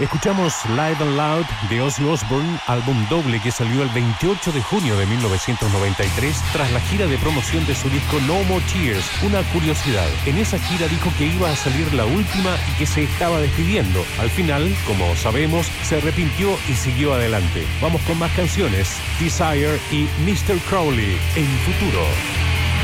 Escuchamos Live and Loud de Ozzy Osbourne, álbum doble que salió el 28 de junio de 1993 tras la gira de promoción de su disco No More Tears. Una curiosidad, en esa gira dijo que iba a salir la última y que se estaba despidiendo. Al final, como sabemos, se arrepintió y siguió adelante. Vamos con más canciones, Desire y Mr. Crowley en Futuro.